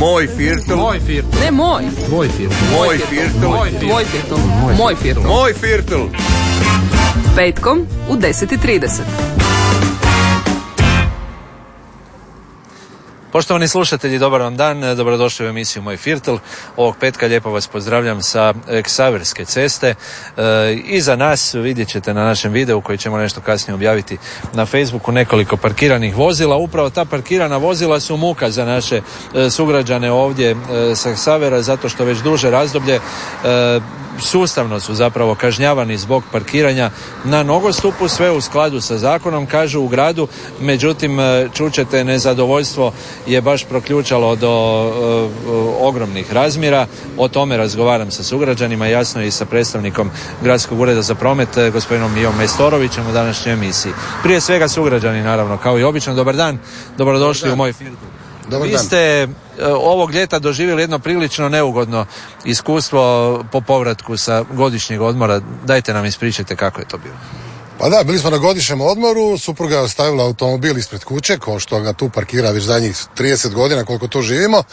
Moj firtl. Moj firtl. Ne moj. Tvoj firtl. Moj firtl. Tvoj firtl. Moj firtl. Moj firtl. Petkom u 10:30. Poštovani slušatelji, dobar vam dan, dobrodošli u emisiju Moj firtl. Ovog petka lijepo vas pozdravljam sa Ksaverske ceste. Iza nas vidjet ćete na našem videu koji ćemo nešto kasnije objaviti na Facebooku nekoliko parkiranih vozila. Upravo ta parkirana vozila su muka za naše sugrađane ovdje sa Ksavera, zato što već duže razdoblje sustavno su zapravo kažnjavani zbog parkiranja na nogostupu, sve u skladu sa zakonom, kažu u gradu. Međutim, čućete, nezadovoljstvo je baš proključalo do ogromnih razmjera. O tome razgovaram sa sugrađanima, jasno i sa predstavnikom Gradskog ureda za promet, gospodinom Mijom Mestorovićem u današnjoj emisiji. Prije svega sugrađani, naravno, kao i obično. Dobar dan, dobrodošli u Moj firtl. Vi ste ovog ljeta doživjeli jedno prilično neugodno iskustvo po povratku sa godišnjeg odmora. Dajte nam ispričajte kako je to bilo. Pa da, bili smo na godišnjem odmoru, supruga je ostavila automobil ispred kuće, ko što ga tu parkira već zadnjih 30 godina koliko tu živimo.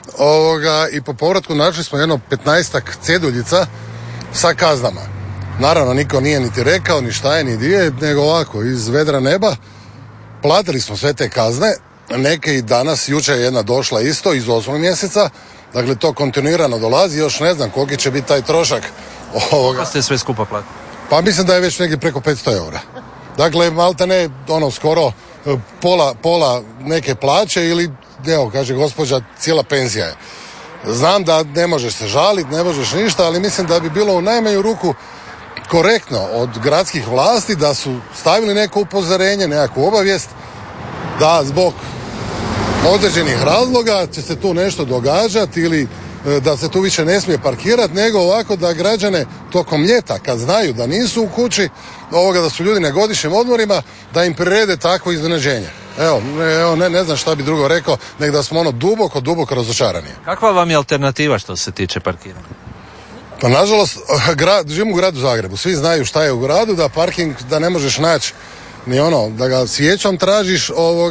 I po povratku našli smo jedno 15-ak ceduljica sa kaznama. Naravno, niko nije niti rekao, ni šta je, ni di je, nego ovako, iz vedra neba. Platili smo sve te kazne. Neke i danas, jučer je jedna došla isto iz 8. mjeseca, dakle to kontinuirano dolazi, još ne znam koliki će biti taj trošak ovoga. Kako ste sve skupa platili? Pa mislim da je već negdje preko 500 eura. Dakle, malte ne, skoro pola neke plaće ili, evo, kaže gospođa, cijela penzija je. Znam da ne možeš se žaliti, ne možeš ništa, ali mislim da bi bilo u najmanju ruku korektno od gradskih vlasti da su stavili neko upozorenje, nekakvu obavijest, da zbog određenih razloga će se tu nešto događati ili da se tu više ne smije parkirati, nego ovako da građane tokom ljeta, kad znaju da nisu u kući, da su ljudi na godišnjim odmorima, da im prirede takvo iznenađenje. Evo, ne znam šta bi drugo rekao, nego da smo duboko razočarani. Kakva vam je alternativa što se tiče parkiranja? Pa nažalost, živim u gradu Zagrebu, svi znaju šta je u gradu, da parking, da ne možeš naći ni da ga svijećom tražiš,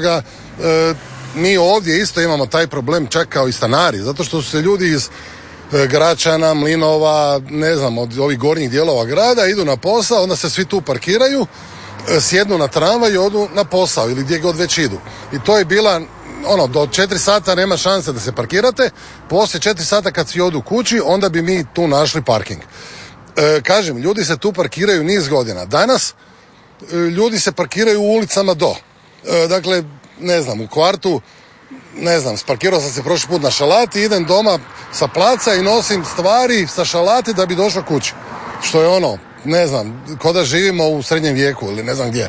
mi ovdje isto imamo taj problem čak kao i stanari, zato što su se ljudi iz Gračana, Mlinova, ne znam, od ovih gornjih dijelova grada idu na posao, onda se svi tu parkiraju, sjednu na tramvaj i odu na posao ili gdje god već idu. I to je bila, do 4 sata nema šanse da se parkirate, poslije 4 sata kad svi odu kući, onda bi mi tu našli parking. Kažem, ljudi se tu parkiraju niz godina. Danas ljudi se parkiraju u ulicama dakle, ne znam, u kvartu, ne znam, sparkirao sam se prošli put na Šalati, idem doma sa placa i nosim stvari sa Šalati da bi došao kući. Što je ne znam, ko da živimo u srednjem vijeku ili ne znam gdje.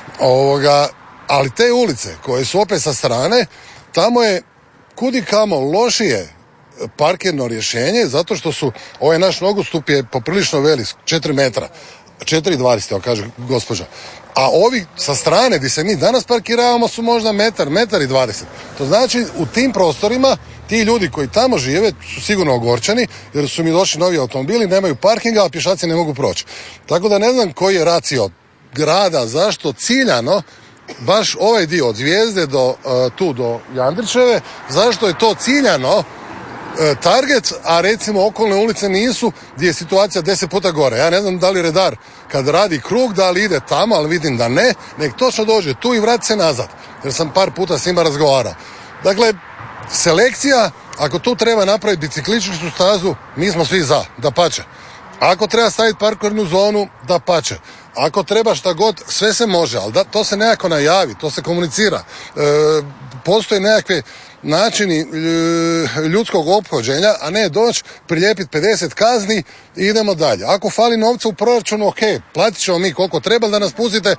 Ali te ulice koje su opet sa strane, tamo je kudikamo lošije parkirno rješenje, zato što su, ovaj naš nogostup je poprilično velik, 4 metra. 4,20, kaže gospođa. A ovi sa strane gdje se mi danas parkiravamo su možda metar i 20. To znači u tim prostorima ti ljudi koji tamo žive su sigurno ogorčeni jer su mi došli novi automobili, nemaju parkinga, a pješaci ne mogu proći. Tako da ne znam koji je racio grada, zašto ciljano baš ovaj dio od Zvijezde do Jandrićeve, zašto je to ciljano target, a recimo okolne ulice nisu, gdje je situacija 10 puta gore. Ja ne znam da li redar kad radi krug, da li ide tamo, ali vidim da ne, nek točno dođe tu i vrati se nazad, jer sam par puta s njima razgovarao. Dakle, selekcija, ako tu treba napraviti biciklističku stazu, mi smo svi za, dapače. Ako treba staviti parkirnu zonu, dapače. Ako treba šta god, sve se može, ali to se nekako najavi, to se komunicira. Postoje nekakve načini ljudskog ophođenja, a ne doći, prilijepiti 50 kazni i idemo dalje. Ako fali novca u proračunu, ok, platit ćemo mi koliko treba da nas pustite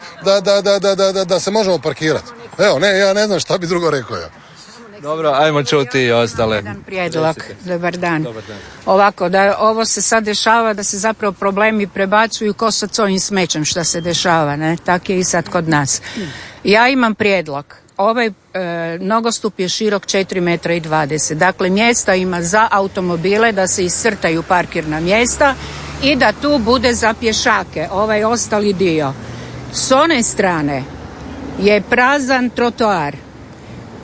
da se možemo parkirati. Evo, ja ne znam šta bi drugo rekao ja. Dobro, ajmo čuti i ostale. Jedan prijedlog, dobar dan. Ovako, da ovo se sad dešava, da se zapravo problemi prebacuju ko sa ovim smećem što se dešava, ne? Tak je i sad kod nas. Ja imam prijedlog. Ovaj nogostup je širok 4,20 metra. Dakle, mjesta ima za automobile da se iscrtaju parkirna mjesta i da tu bude za pješake, ovaj ostali dio. S one strane je prazan trotoar.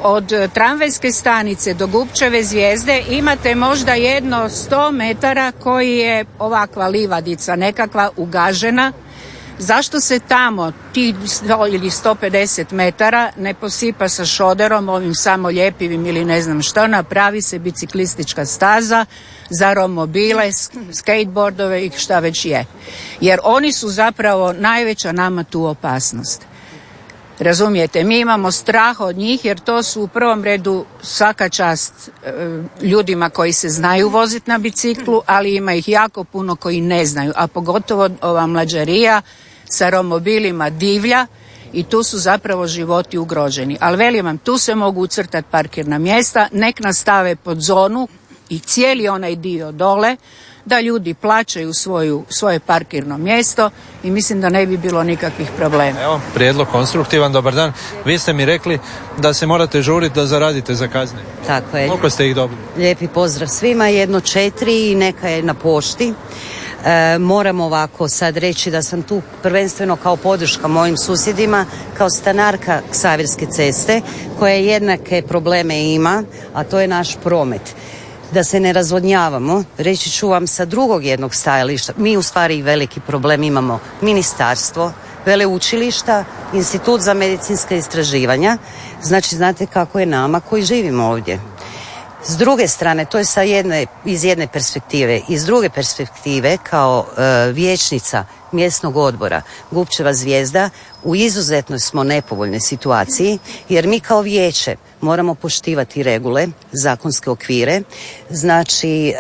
od tramvajske stanice do Gubčeve zvijezde imate možda jedno 100 metara koji je ovakva livadica, nekakva ugažena. Zašto se tamo tih 100 ili 150 metara ne posipa sa šoderom, ovim samo ljepivim ili ne znam što, napravi se biciklistička staza za romobile, skateboardove i šta već je. Jer oni su zapravo najveća nama tu opasnost. Razumijete, mi imamo strah od njih jer to su u prvom redu svaka čast ljudima koji se znaju voziti na biciklu, ali ima ih jako puno koji ne znaju, a pogotovo ova mlađarija sa romobilima divlja i tu su zapravo životi ugroženi. Ali velim vam, tu se mogu ucrtati parkirna mjesta, nek nastave pod zonu i cijeli onaj dio dole, da ljudi plaćaju svoje parkirno mjesto i mislim da ne bi bilo nikakvih problema. Evo, prijedlog konstruktivan, dobar dan. Vi ste mi rekli da se morate žuriti da zaradite za kazne. Tako je. Koliko ste ih dobili? Lijepi pozdrav svima, 4 i neka je na pošti. Moram ovako sad reći da sam tu prvenstveno kao podrška mojim susjedima, kao stanarka Ksaverske ceste, koja jednake probleme ima, a to je naš promet. Da se ne razvodnjavamo, reći ću vam sa drugog jednog stajališta. Mi u stvari veliki problem imamo ministarstvo, veleučilišta, institut za medicinska istraživanja. Znači, znate kako je nama koji živimo ovdje. S druge strane, to je iz jedne perspektive. Iz druge perspektive, kao vijećnica mjesnog odbora Gubčeva zvijezda, u izuzetno smo nepovoljnoj situaciji, jer mi kao vijeće moramo poštivati regule, zakonske okvire. Znači,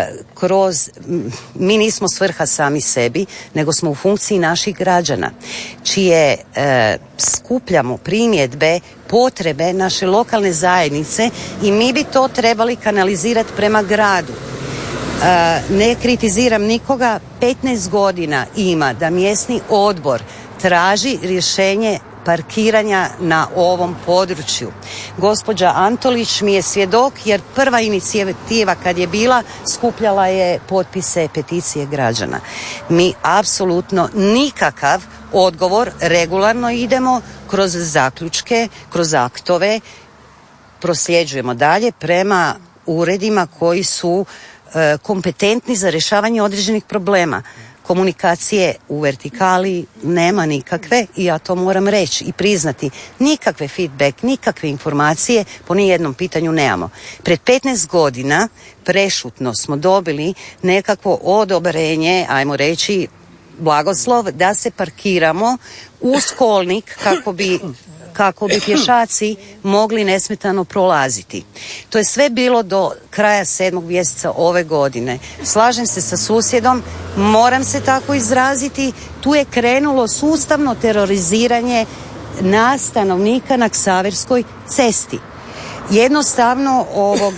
mi nismo svrha sami sebi, nego smo u funkciji naših građana, čije skupljamo primjedbe, potrebe naše lokalne zajednice i mi bi to trebali kanalizirati prema gradu. Ne kritiziram nikoga, 15 godina ima da mjesni odbor traži rješenje parkiranja na ovom području. Gospođa Antolić mi je svjedok, jer prva inicijativa kad je bila skupljala je potpise peticije građana. Mi apsolutno nikakav odgovor, regularno idemo kroz zaključke, kroz aktove, prosljeđujemo dalje prema uredima koji su kompetentni za rješavanje određenih problema. Komunikacije u vertikali nema nikakve i ja to moram reći i priznati. Nikakve feedback, nikakve informacije po nijednom pitanju nemamo. Pred 15 godina prešutno smo dobili nekakvo odobrenje, ajmo reći blagoslov, da se parkiramo uz kolnik kako bi pješaci mogli nesmetano prolaziti. To je sve bilo do kraja 7. mjeseca ove godine. Slažem se sa susjedom, moram se tako izraziti, tu je krenulo sustavno teroriziranje nas, stanovnika na Ksaverskoj cesti. Jednostavno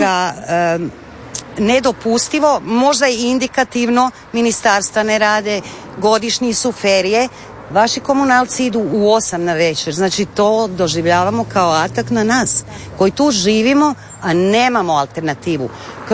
nedopustivo, možda i indikativno, ministarstva ne rade, godišnji su ferije, vaši komunalci idu u 8 na večer, znači to doživljavamo kao atak na nas koji tu živimo, a nemamo alternativu.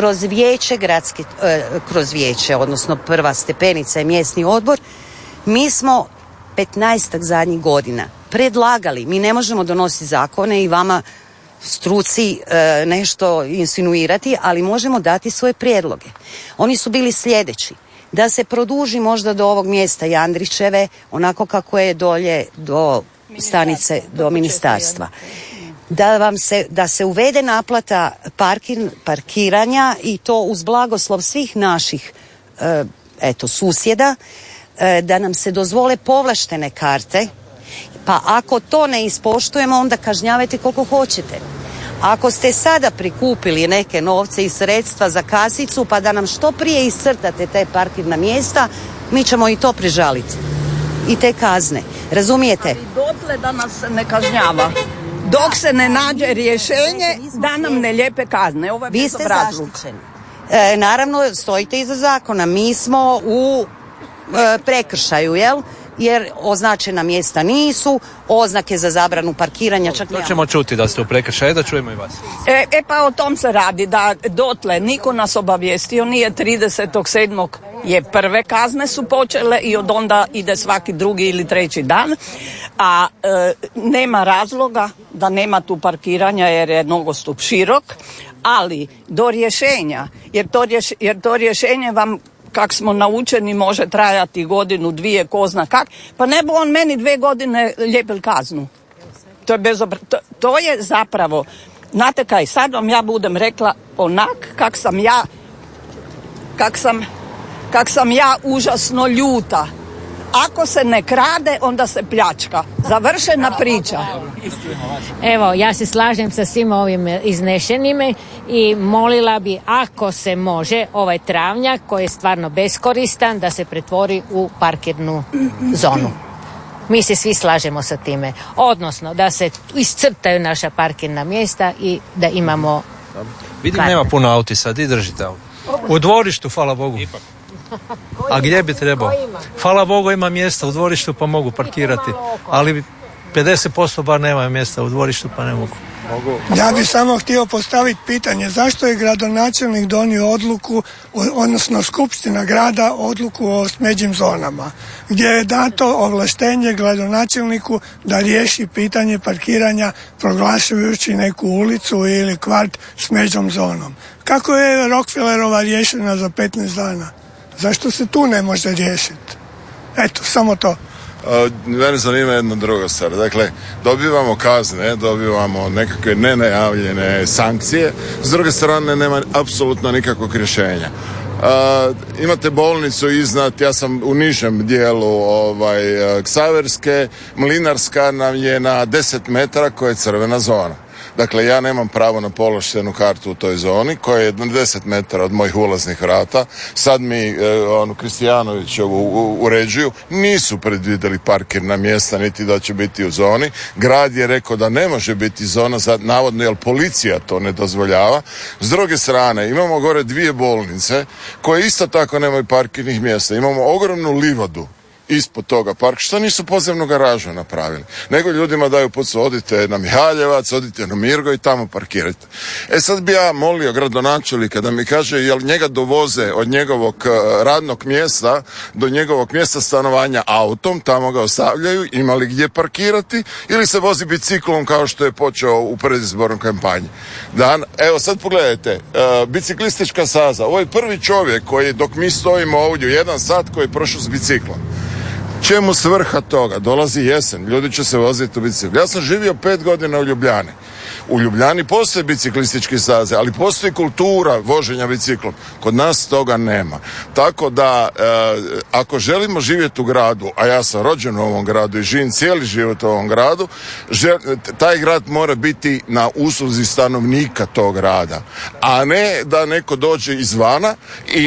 Kroz vijeće, odnosno prva stepenica je mjesni odbor, mi smo 15 zadnjih godina predlagali, mi ne možemo donositi zakone i vama struci nešto insinuirati, ali možemo dati svoje prijedloge. Oni su bili sljedeći: da se produži možda do ovog mjesta Jandrićeve, onako kako je dolje do stanice, do ministarstva. Da se uvede naplata parkiranja i to uz blagoslov svih naših susjeda, da nam se dozvole povlaštene karte, pa ako to ne ispoštujemo, onda kažnjavajte koliko hoćete. Ako ste sada prikupili neke novce i sredstva za kasicu, pa da nam što prije iscrtate te parkirna mjesta, mi ćemo i to prežaliti. I te kazne. Razumijete? Ali dotle da nas ne kažnjava. Dok se ne nađe rješenje, da nam ne lijepe kazne. Ovo je vi ste zaštićeni. Naravno, stojite iza zakona. Mi smo u prekršaju, jel? Jer označena mjesta nisu, oznake za zabranu parkiranja čak nemamo. To ćemo čuti da ste u prekršaju, da čujemo i vas. Pa o tom se radi, da dotle niko nas obavijestio nije 37. jer prve kazne su počele i od onda ide svaki drugi ili treći dan, a nema razloga da nema tu parkiranja jer je nogostup širok, ali do rješenja, jer to rješenje vam, kak smo naučeni, može trajati godinu, dvije, ko zna kak, pa ne bi on meni 2 godine lijepil kaznu. To je zapravo, znate kaj, sad vam ja budem rekla onak kak sam ja užasno ljuta. Ako se ne krade, onda se pljačka. Završena priča. Evo, ja se slažem sa svim ovim iznešenime i molila bi, ako se može, ovaj travnjak koji je stvarno beskoristan, da se pretvori u parkirnu zonu. Mi se svi slažemo sa time. Odnosno, da se iscrtaju naša parkirna mjesta i da imamo... Vidim, nema puno auti sad, i držite auto. U dvorištu, hvala Bogu. A gdje bi trebao? Hvala Bogu ima mjesta u dvorištu pa mogu parkirati, ali 50% bar nema mjesta u dvorištu pa ne mogu. Ja bih samo htio postaviti pitanje, zašto je gradonačelnik donio odluku, odnosno skupština grada odluku o smeđim zonama, gdje je dato ovlaštenje gradonačelniku da riješi pitanje parkiranja proglašujući neku ulicu ili kvart smeđom zonom. Kako je Rockefellerova riješena za 15 dana? Zašto se tu ne može riješiti? Eto, samo to. Mene zanima jedna druga stvar. Dakle, dobivamo kazne, dobivamo nekakve nenajavljene sankcije, s druge strane nema apsolutno nikakvog rješenja. Imate bolnicu iznad, ja sam u nižem dijelu Ksaverske, Mlinarska nam je na 10 metara koja je crvena zona. Dakle, ja nemam pravo na povlaštenu kartu u toj zoni koja je 10 metara od mojih ulaznih vrata. Sad mi Kristijanovićevu uređuju, nisu predvidjeli parkirna mjesta niti da će biti u zoni. Grad je rekao da ne može biti zona, navodno jer policija to ne dozvoljava. S druge strane, imamo gore 2 bolnice koje isto tako nemaju parkirnih mjesta. Imamo ogromnu livadu ispod toga parka, što nisu podzemnu garažu napravili, nego ljudima daju posao, odite na Mihaljevac, odite na Mirgo i tamo parkirajte. Sad bi ja molio gradonačelnika da mi kaže jel njega dovoze od njegovog radnog mjesta do njegovog mjesta stanovanja autom, tamo ga ostavljaju, ima li gdje parkirati, ili se vozi biciklom kao što je počeo u predizbornoj kampanji. Evo sad pogledajte, biciklistička staza, ovo je prvi čovjek koji, dok mi stojimo ovdje 1 sat, koji je prošao s biciklom. Čemu svrha toga? Dolazi jesen, ljudi će se voziti u biciklu. Ja sam živio 5 godina u Ljubljani. U Ljubljani postoje biciklističke staze, ali postoji kultura voženja biciklom. Kod nas toga nema. Tako da, ako želimo živjeti u gradu, a ja sam rođen u ovom gradu i živim cijeli život u ovom gradu, taj grad mora biti na usluzi stanovnika tog grada, a ne da neko dođe izvana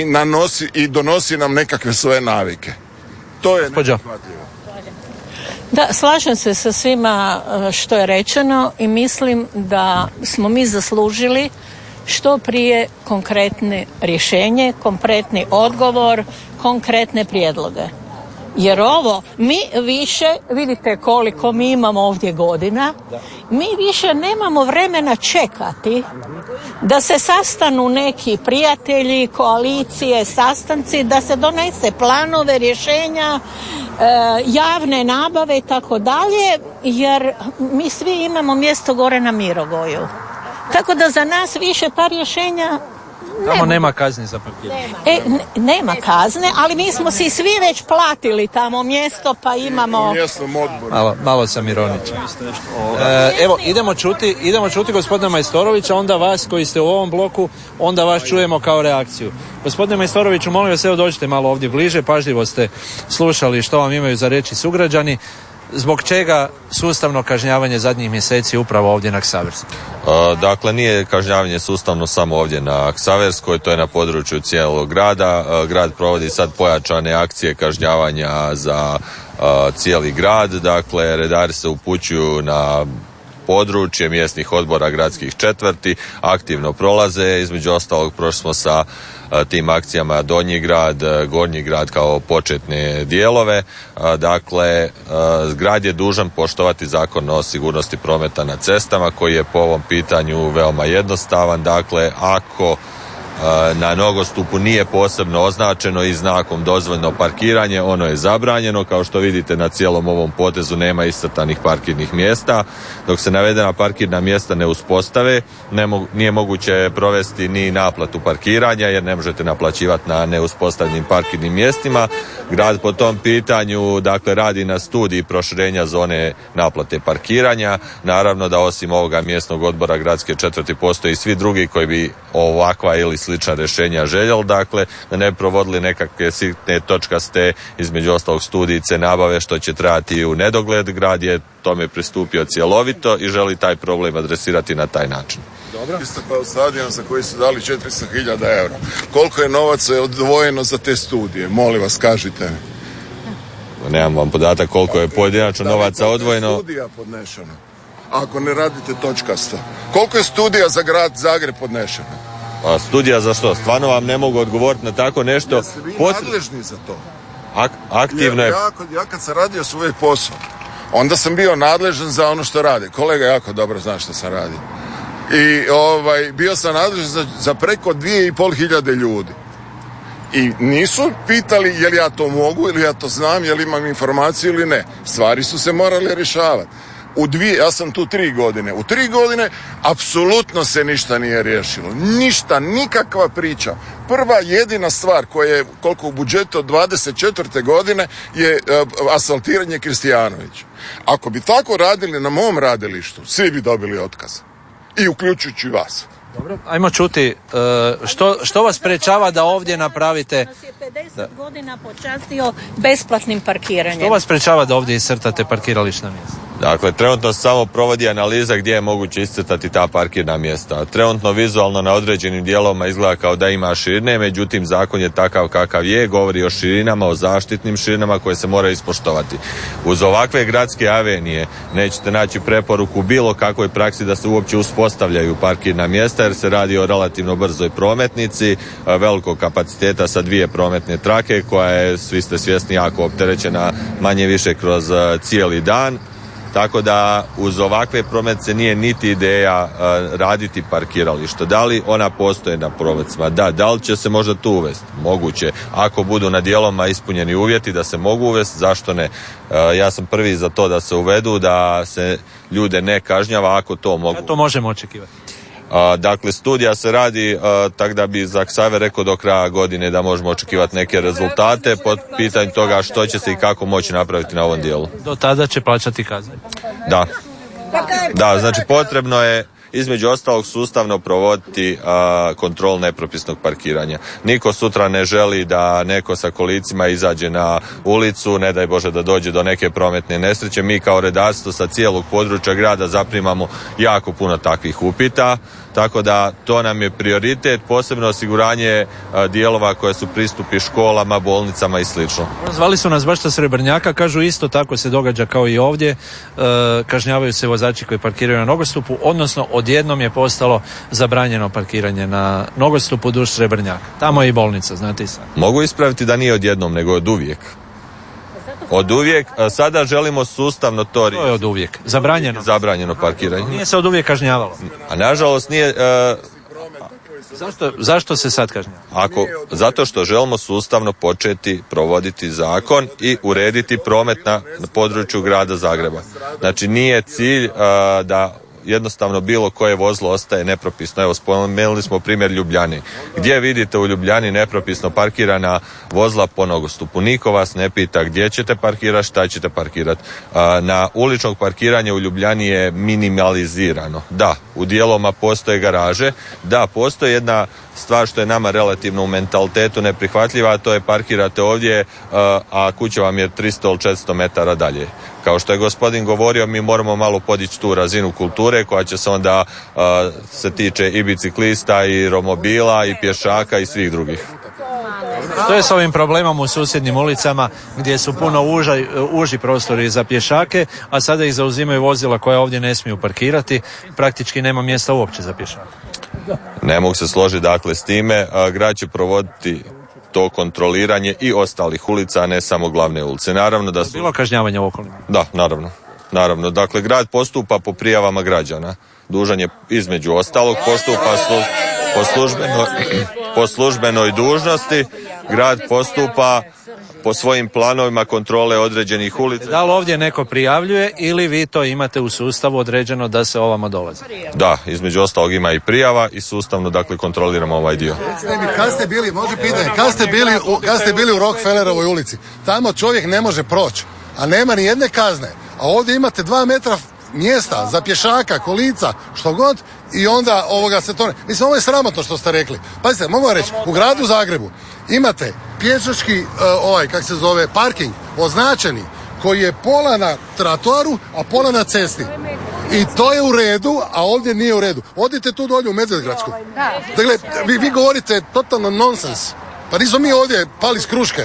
i donosi nam nekakve svoje navike. To je neprihvatljivo. Da, slažem se sa svima što je rečeno i mislim da smo mi zaslužili što prije konkretne rješenje, konkretni odgovor, konkretne prijedloge. Jer ovo, mi više, vidite koliko mi imamo ovdje godina, mi više nemamo vremena čekati da se sastanu neki prijatelji, koalicije, sastanci, da se donese planove, rješenja, javne nabave i tako dalje, jer mi svi imamo mjesto gore na Mirogoju. Tako da za nas više ta rješenja tamo nema kazni za parkiranje. Nema kazne, ali mi smo si svi već platili tamo mjesto, pa imamo... Malo sam ironičan. Evo, idemo čuti gospodina Majstorovića, onda vas koji ste u ovom bloku, onda vas čujemo kao reakciju. Gospodine Majstoroviću, molim vas, evo dođite malo ovdje bliže, pažljivo ste slušali što vam imaju za reći sugrađani. Zbog čega sustavno kažnjavanje zadnjih mjeseci upravo ovdje na Ksaverskoj? Dakle, nije kažnjavanje sustavno samo ovdje na Ksaverskoj, to je na području cijelog grada. Grad provodi sad pojačane akcije kažnjavanja za cijeli grad. Dakle, redari se upućuju na područje mjesnih odbora gradskih četvrti, aktivno prolaze, između ostalog prošli smo sa tim akcijama Donji grad, Gornji grad kao početne dijelove. Dakle, grad je dužan poštovati Zakon o sigurnosti prometa na cestama koji je po ovom pitanju veoma jednostavan. Dakle, ako na nogostupu nije posebno označeno i znakom dozvoljeno parkiranje, ono je zabranjeno. Kao što vidite, na cijelom ovom potezu nema iscrtanih parkirnih mjesta. Dok se navedena parkirna mjesta ne uspostave, nije moguće provesti ni naplatu parkiranja, jer ne možete naplaćivati na neuspostavljenim parkirnim mjestima. Grad po tom pitanju, dakle, radi na studiji proširenja zone naplate parkiranja. Naravno da osim ovoga mjesnog odbora gradske četvrti postoji i svi drugi koji bi ovakva ili slična rješenja željeli, dakle, da ne bi provodili nekakve sitne točkaste, između ostalog studijice nabave, što će trajati u nedogled. Grad je tome pristupio cjelovito i želi taj problem adresirati na taj način. Dobro. Isto kao stadion za koji su dali 400.000 eura. Koliko je novaca odvojeno za te studije? Molim vas, kažite mi. Nemam vam podatak koliko je pojedinačno novaca odvojeno. Koliko je studija podnešeno? Ako ne radite točkasto. Koliko je studija za grad Zagreb podnešeno? A studija za što? Stvarno vam ne mogu odgovoriti na tako nešto. Jeste vi nadležni za to? Aktivno je... Ja kad sam radio svoj posao, onda sam bio nadležan za ono što rade. Kolega jako dobro zna što sam radio. I bio sam nadležan za preko 2.500 ljudi. I nisu pitali je li ja to mogu ili ja to znam, je li imam informaciju ili ne. Stvari su se morale rješavati. Ja sam tu 3 godine. U 3 godine apsolutno se ništa nije riješilo. Ništa, nikakva priča. Prva jedina stvar koja je, koliko u budžetu od 24. godine, je asfaltiranje Kristijanovića. Ako bi tako radili na mom radilištu, svi bi dobili otkaz. I uključujući vas. Dobro, ajmo čuti, što vas sprečava da ovdje napravite... Nas je 50 godina počastio besplatnim parkiranjem. Što vas sprečava da ovdje iscrtate parkirališna mjesta? Dakle, trenutno samo provodi analiza gdje je moguće iscrtati ta parkirna mjesta. Trenutno vizualno na određenim dijelovima izgleda kao da ima širine, međutim zakon je takav kakav je, govori o širinama, o zaštitnim širinama koje se moraju ispoštovati. Uz ovakve gradske avenije nećete naći preporuku bilo kakvoj praksi da se uopće uspostavljaju parkirna mjesta, jer se radi o relativno brzoj prometnici, velikog kapaciteta sa 2 prometne trake koja je, svi ste svjesni, jako opterećena manje više kroz cijeli dan. Tako da uz ovakve prometnice nije niti ideja raditi parkiralište. Da li ona postoje na prometnicama? Da li će se možda tu uvesti? Moguće. Ako budu na dijeloma ispunjeni uvjeti da se mogu uvesti, zašto ne? Ja sam prvi za to da se uvedu, da se ljude ne kažnjava ako to mogu. To možemo očekivati. Dakle, studija se radi tako da bi za Ksaver rekao do kraja godine da možemo očekivati neke rezultate pod pitanjem toga što će se i kako moći napraviti na ovom dijelu. Do tada će plaćati kazne. Da, znači potrebno je između ostalog sustavno provoditi kontrol nepropisnog parkiranja. Niko sutra ne želi da neko sa kolicima izađe na ulicu, ne daj Bože da dođe do neke prometne nesreće. Mi kao redarstvo sa cijelog područja grada zaprimamo jako puno takvih upita, tako da to nam je prioritet, posebno osiguranje dijelova koje su pristupi školama, bolnicama i slično. Zvali su nas baš sa Srebrnjaka, kažu isto tako se događa kao i ovdje, kažnjavaju se vozači koji parkiraju na nogostupu, odnosno odjednom je postalo zabranjeno parkiranje na nogostupu duž Srebrnjaka. Tamo je i bolnica, znate i sad. Mogu ispraviti da nije odjednom, nego od uvijek. Od uvijek, sada želimo sustavno to riješiti. To je od uvijek, zabranjeno. Zabranjeno parkiranje. Nije se od uvijek kažnjavalo. A nažalost nije... Zašto se sad kažnjava? Zato što želimo sustavno početi provoditi zakon i urediti promet na području grada Zagreba. Znači nije cilj da jednostavno bilo koje vozilo ostaje nepropisno. Evo, spomenuli smo primjer Ljubljane. Gdje vidite u Ljubljani nepropisno parkirana vozila po nogostupu? Niko vas ne pita gdje ćete parkirati, šta ćete parkirati. Na uličnog parkiranja u Ljubljani je minimalizirano. Da, u dijelovima postoje garaže. Da, postoji jedna stvar što je nama relativno u mentalitetu neprihvatljiva, a to je parkirate ovdje, a kuća vam je 300 ili 400 metara dalje. Kao što je gospodin govorio, mi moramo malo podići tu razinu kulture koja će se onda se tiče i biciklista i romobila i pješaka i svih drugih. Što je s ovim problemom u susjednim ulicama gdje su puno uži prostori za pješake, a sada ih zauzimaju vozila koja ovdje ne smiju parkirati, praktički nema mjesta uopće za pješake? Ne mogu se složiti dakle s time, grad će provoditi to kontroliranje i ostalih ulica, a ne samo glavne ulice. Naravno da bilo kažnjavanje u okolini? Da, naravno. Dakle, grad postupa po prijavama građana. Dužan je između ostalog po službenoj dužnosti grad postupa po svojim planovima kontrole određenih ulica. Da li ovdje neko prijavljuje ili vi to imate u sustavu određeno da se ovamo dolazi? Da, između ostalog ima i prijava i sustavno dakle kontroliramo ovaj dio. Kad ste bili, može pitanje, kad ste bili u Rockefellerovoj ulici? Tamo čovjek ne može proći, a nema ni jedne kazne. A ovdje imate 2 metra mjesta za pješaka, kolica, što god, i onda se to ne... Mislim, ovo je sramotno što ste rekli. Pazite, mogu reći, u gradu Zagrebu imate pješački, parking označeni, koji je pola na trotoaru, a pola na cesti. I to je u redu, a ovdje nije u redu. Odite tu dolje u Medvedgradsku. Dakle, vi govorite totalno nonsens. Pa nismo mi ovdje pali s kruške.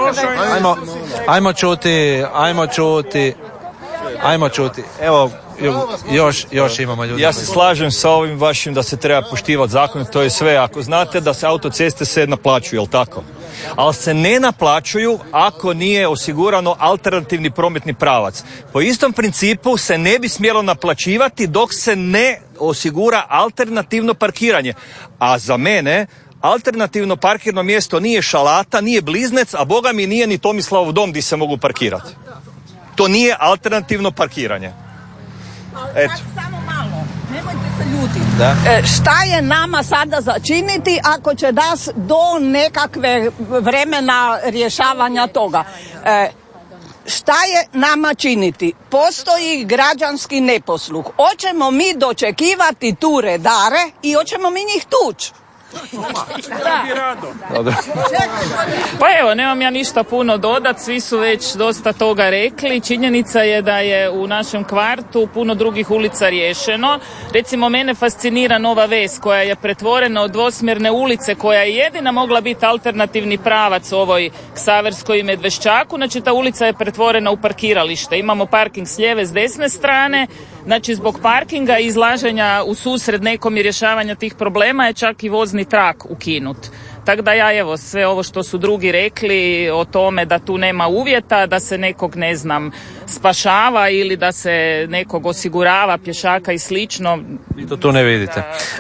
Ajmo čuti. Evo, još imamo ljudi. Ja se slažem sa ovim vašim da se treba poštivati zakon, to je sve. Ako znate da se autoceste se naplaćuju, jel tako? Ali se ne naplaćuju ako nije osigurano alternativni prometni pravac. Po istom principu se ne bi smjelo naplaćivati dok se ne osigura alternativno parkiranje. A za mene alternativno parkirno mjesto nije Šalata, nije Bliznec, a boga mi nije ni Tomislavov dom gdje se mogu parkirati. To nije alternativno parkiranje. Eto. Samo malo, nemojte se ljutiti. Šta je nama sada začiniti ako će nas do nekakve vremena rješavanja toga? Šta je nama činiti? Postoji građanski neposluh. Hoćemo mi dočekivati tu redare i hoćemo mi njih tući. Pa evo, nemam ja ništa puno dodat, svi su već dosta toga rekli. Činjenica je da je u našem kvartu puno drugih ulica riješeno. Recimo, mene fascinira Nova Ves koja je pretvorena od dvosmjerne ulice, koja je jedina mogla biti alternativni pravac ovoj Ksaverskoj i Medveščaku. Znači, ta ulica je pretvorena u parkiralište. Imamo parking s lijeve, s desne strane. Znači, zbog parkinga i izlaženja u susret nekom i rješavanja tih problema je čak i vozni trak ukinut. Tako da ja, evo, sve ovo što su drugi rekli o tome da tu nema uvjeta, da se nekog, ne znam, spašava ili da se nekog osigurava, pješaka i slično. Vi to tu ne vidite.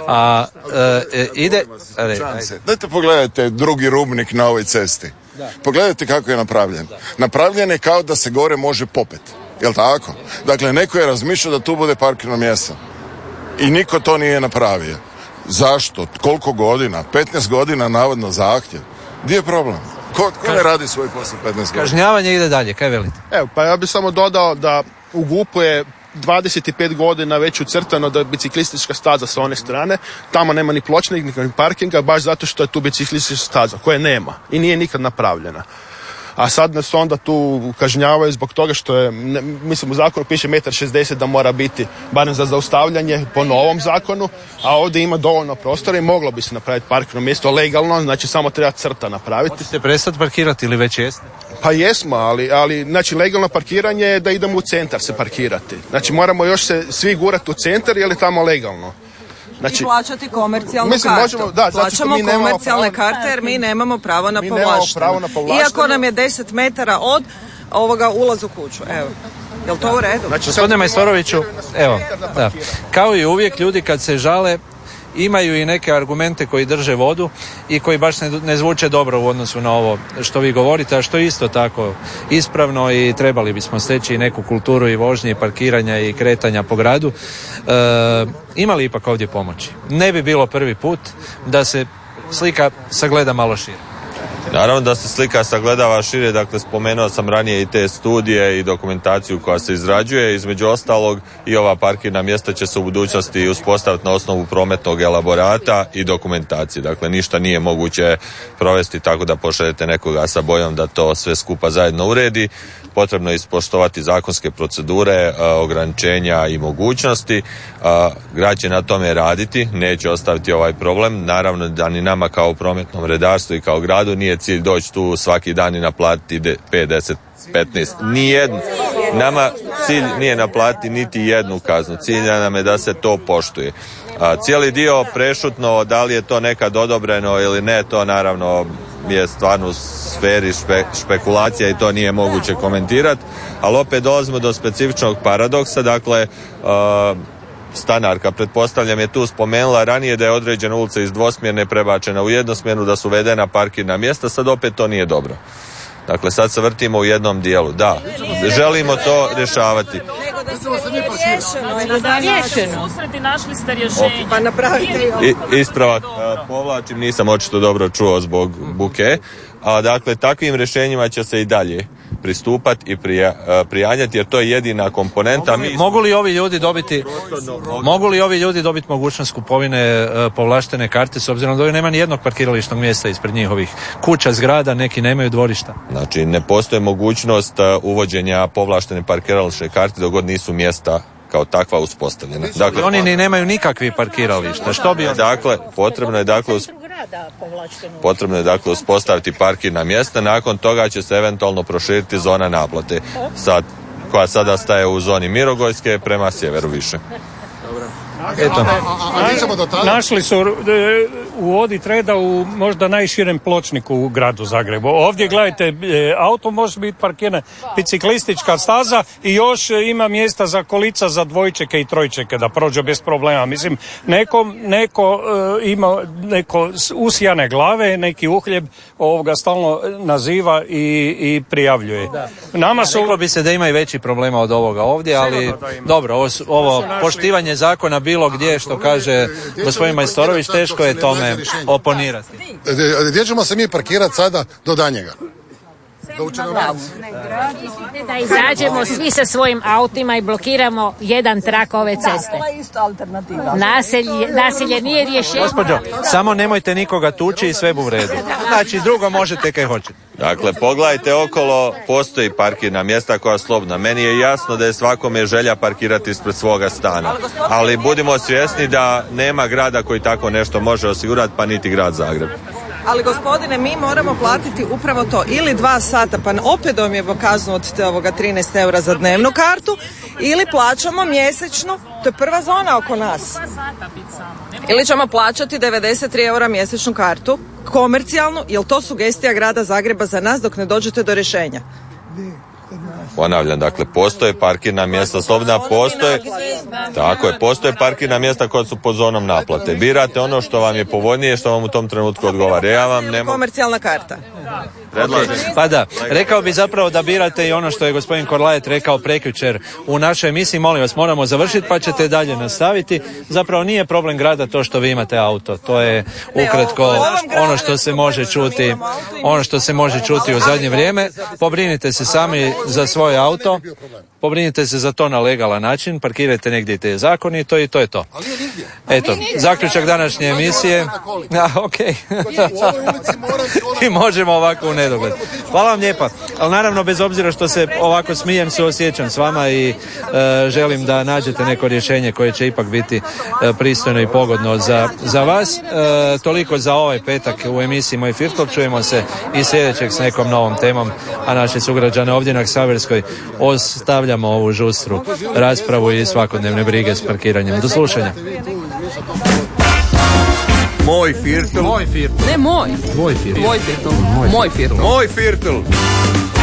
Dajte pogledajte drugi rubnik na ovoj cesti. Pogledajte kako je napravljen. Napravljen je kao da se gore može popeti. Jel' tako? Dakle, neko je razmišljao da tu bude parkirno mjesto. I niko to nije napravio. Zašto? Koliko godina? 15 godina navodno zahtjev. Gdje je problem? Ko ne radi svoj posao 15 godina? Kažnjavanje ide dalje, kaj velite? Evo, pa ja bih samo dodao da u GUP-u je 25 godina već ucrtano da je biciklistička staza sa one strane. Tamo nema ni pločnika, ni parkinga, baš zato što je tu biciklistička staza, koje nema i nije nikad napravljena. A sad nas onda tu kažnjavaju zbog toga što je, mislim, u zakonu piše 1,60 m da mora biti barem za zaustavljanje po novom zakonu, a ovdje ima dovoljno prostora i moglo bi se napraviti parkirno mjesto legalno, znači samo treba crta napraviti. Hoćete prestati parkirati ili već jeste? Pa jesmo, ali znači legalno parkiranje je da idemo u centar se parkirati. Znači moramo još se svi gurati u centar jer je tamo legalno. Znači, i plaćati komercijalnu kartu. Plaćamo komercijalne karte jer mi nemamo pravo na povlaštenu. Iako nam je 10 metara od ovoga ulaz u kuću. Evo. Jel to u redu? Znači, gospodine Majstoroviću, evo, da. Kao i uvijek, ljudi kad se žale imaju i neke argumente koji drže vodu i koji baš ne zvuče dobro u odnosu na ovo što vi govorite, a što isto tako ispravno i trebali bismo steći neku kulturu i vožnje i parkiranja i kretanja po gradu. Ima li ipak ovdje pomoći? Ne bi bilo prvi put da se slika sagleda malo šire. Naravno da se slika sagledava šire, dakle spomenuo sam ranije i te studije i dokumentaciju koja se izrađuje, između ostalog i ova parkirna mjesta će se u budućnosti uspostaviti na osnovu prometnog elaborata i dokumentacije, dakle ništa nije moguće provesti tako da pošaljete nekoga sa bojom da to sve skupa zajedno uredi. Potrebno je ispoštovati zakonske procedure, ograničenja i mogućnosti. Grad će na tome raditi, neće ostaviti ovaj problem. Naravno da ni nama kao prometnom redarstvu i kao gradu nije cilj doći tu svaki dan i naplatiti 5, 10, 15. Nijednu. Nama cilj nije naplatiti niti jednu kaznu. Cilj nam je da se to poštuje. Cijeli dio prešutno, da li je to nekad odobreno ili ne, to naravno je stvarno u sferi špekulacija i to nije moguće komentirati, ali opet dolazimo do specifičnog paradoksa, dakle stanarka, pretpostavljam, je tu spomenula ranije da je određena ulica iz dvosmjerne prebačena u jednosmjernu, da su uvedena parkirna mjesta, sad opet to nije dobro. Dakle, sad se vrtimo u jednom dijelu. Da, želimo to rješavati. Nego da se nije riješeno. Susreti našli ste rješenje. Pa napravite Ispravak, povlačim, nisam očito dobro čuo zbog buke. A dakle, takvim rješenjima će se i dalje pristupati i prijanjati, jer to je jedina komponenta. Mogu li ovi ljudi dobiti mogućnost kupovine povlaštene karte, s obzirom da ovdje nema ni jednog parkirališnog mjesta ispred njihovih kuća, zgrada, neki nemaju dvorišta? Znači, ne postoji mogućnost uvođenja povlaštene parkirališne karte dok god nisu mjesta kao takva uspostavljena. Dakle, oni ni nemaju nikakvih parkirališta. Što bi dakle, potrebno je dakle uspostaviti parkirna mjesta, nakon toga će se eventualno proširiti zona naplate, koja sada staje u zoni Mirogojske prema sjeveru više. Eto. Našli su u Odit reda u možda najširem pločniku u gradu Zagrebu. Ovdje gledajte, auto može biti parkiran, biciklistička staza i još ima mjesta za kolica za dvojčeke i trojčeke da prođe bez problema. Mislim, neko ima neko usijane glave, neki uhljeb ovoga stalno naziva i prijavljuje. Nama su... Reklo bi se da ima i veći problema od ovoga ovdje, ali dobro, ovo poštivanje zakona bilo gdje, što kaže gospodin Majstorović, teško je tome oponirati. Gdje ćemo se mi parkirati sada do danjega? Mislite da izađemo svi sa svojim autima i blokiramo jedan trak ove ceste? To je isto alternativa. Nasilje nije rješenje. Gospođo, samo nemojte nikoga tući i sve bu u redu. Znači, drugo možete kaj hoćete. Dakle, pogledajte okolo, postoji parkirna mjesta koja je slobodna. Meni je jasno da je svakome želja parkirati ispred svoga stana. Ali budimo svjesni da nema grada koji tako nešto može osigurati, pa niti grad Zagreb. Ali gospodine, mi moramo platiti upravo to, ili 2 sata, pa opet dobijemo kaznu od 13 eura za dnevnu kartu, ili plaćamo mjesečno, to je prva zona oko nas. Ili ćemo plaćati 93 eura mjesečnu kartu, komercijalnu, jel to sugestija grada Zagreba za nas dok ne dođete do rješenja? Ponavljam, dakle, postoje parkirna mjesta slobodna, postoje parkirna mjesta koja su pod zonom naplate. Birate ono što vam je povoljnije, što vam u tom trenutku odgovara. Ja vam nema... Komercijalna karta. Pa da, rekao bi zapravo da birate i ono što je gospodin Korlajet rekao prekjučer u našoj emisiji. Molim vas, moramo završiti pa ćete dalje nastaviti. Zapravo nije problem grada to što vi imate auto. To je ukratko ono što se može čuti u zadnje vrijeme. Pobrinite se sami za svoj auto. Pobrinite se za to na legalan način, parkirajte negdje te zakonito i to je to. Eto, zaključak današnje emisije. I možemo ovako u nedogled. Hvala vam lijepa. Ali naravno, bez obzira što se ovako smijem, suosjećam s vama i želim da nađete neko rješenje koje će ipak biti pristojno i pogodno za vas. Toliko za ovaj petak u emisiji Moj Firtl. Čujemo se i sljedećeg s nekom novom temom, a naše sugrađane ovdje na Ksaverskoj ostavljamo ovu žustru raspravu i svakodnevne brige s parkiranjem. Do slušanja. Moj Firtl. Ne moj. Tvoj Firtl. Moj Firtl. Moj Firtl.